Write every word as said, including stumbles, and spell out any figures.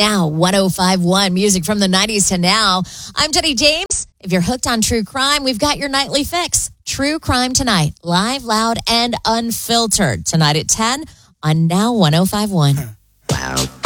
Now, one oh five point one, music from the nineties to now. I'm Jenny James. If you're hooked on true crime, we've got your nightly fix. True Crime Tonight, live, loud, and unfiltered. Tonight at ten on Now one oh five point one. Wow.